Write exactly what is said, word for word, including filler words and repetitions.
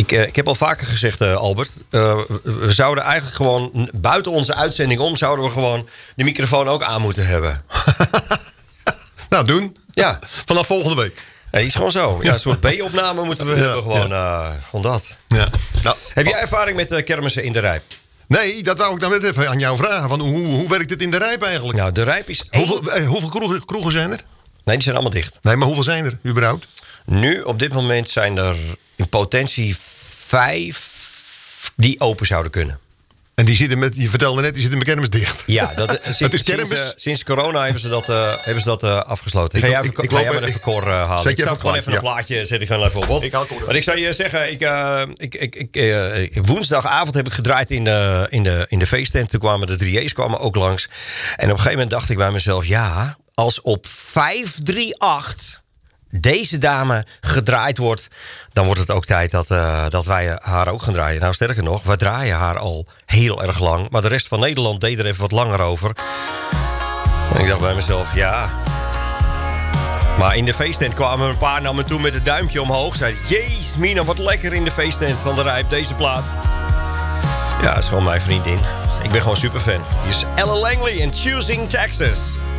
Ik, uh, ik heb al vaker gezegd, uh, Albert. Uh, we zouden eigenlijk gewoon, buiten onze uitzending om... zouden we gewoon de microfoon ook aan moeten hebben. Nou, doen. Ja. Vanaf volgende week. Ja, is gewoon zo. Ja, een soort B-opname moeten we ja, hebben. Gewoon, ja. uh, gewoon dat. Ja. Nou, heb jij ervaring met uh, kermissen in de Rijp? Nee, dat wou ik dan net even aan jou vragen. Van hoe, hoe werkt dit in de Rijp eigenlijk? Nou, de Rijp is... Hoeveel, eh, hoeveel kroegen, kroegen zijn er? Nee, die zijn allemaal dicht. Nee, maar hoeveel zijn er überhaupt? Nu, op dit moment, zijn er in potentie vijf die open zouden kunnen. En die zitten met, je vertelde net, die zitten met kermis dicht. Ja, dat, sinds, dat is kermis. Sinds, uh, sinds corona hebben ze dat, uh, hebben ze dat uh, afgesloten. Ik, ga jij ik, even, ik, ga ik jij loop, maar even ik, Cor uh, halen. Zet ik je zet even gewoon even een ja. plaatje, zet ik gewoon even op. Want, ik maar ik zou je zeggen, ik, uh, ik, ik, ik, uh, woensdagavond heb ik gedraaid in de, in de, in de feesttent. Toen kwamen de drie J's kwamen ook langs. En op een gegeven moment dacht ik bij mezelf, ja, als op vijf drie acht... deze dame gedraaid wordt, dan wordt het ook tijd dat, uh, dat wij haar ook gaan draaien. Nou, sterker nog, wij draaien haar al heel erg lang. Maar de rest van Nederland deed er even wat langer over. En ik dacht bij mezelf, ja. Maar in de feesttent kwamen een paar naar me toe met het duimpje omhoog. Zeiden, jeez, Mina, wat lekker in de feesttent van de Rijp, deze plaat. Ja, dat is gewoon mijn vriendin. Ik ben gewoon superfan. Hier is Ella Langley en Choosing Texas.